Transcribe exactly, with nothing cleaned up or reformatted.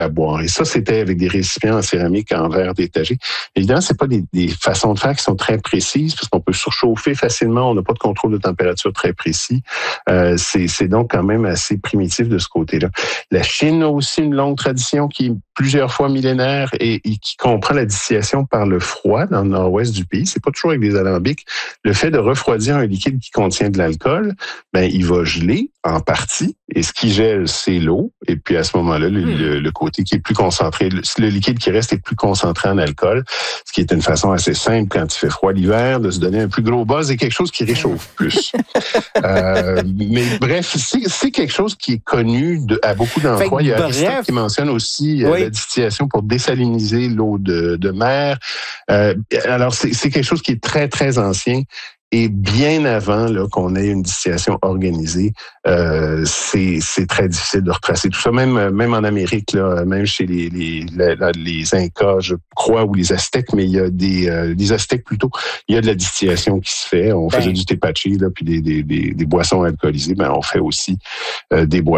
à boire. Et ça, c'était avec des récipients en céramique en verre détagé. Évidemment, c'est pas des, des façons de faire qui sont très précises, parce qu'on peut surchauffer facilement, on n'a pas de contrôle de température très précis. Euh, c'est, c'est donc quand même assez primitif de ce côté-là. La Chine a aussi une longue tradition qui est plusieurs fois millénaire et, et qui comprend la distillation par le froid dans le nord-ouest du pays. C'est pas toujours avec des alambics. Le fait de refroidir un liquide qui contient de l'alcool, ben il va geler en partie, et ce qui gèle, c'est l'eau. Et puis à ce moment-là, le, mmh. le, le côté qui est plus concentré, le, le liquide qui reste est plus concentré en alcool, ce qui est une façon assez simple quand il fait froid l'hiver de se donner un plus gros buzz et quelque chose qui réchauffe plus. euh, mais bref, c'est, c'est quelque chose qui est connu de, à beaucoup d'endroits. Il y a Aristote qui mentionne aussi euh, oui. la distillation pour désaliniser l'eau de, de mer. Euh, alors c'est, c'est quelque chose qui est très très ancien. Et bien avant là, qu'on ait une distillation organisée, euh, c'est, c'est très difficile de retracer tout ça. Même, même en Amérique, là, même chez les, les, les, les Incas, je crois, ou les Aztèques, mais il y a des, euh, les Aztèques plutôt, il y a de la distillation qui se fait. On ben. faisait du tepache, là, puis des, des, des, des boissons alcoolisées, ben on fait aussi euh, des boissons.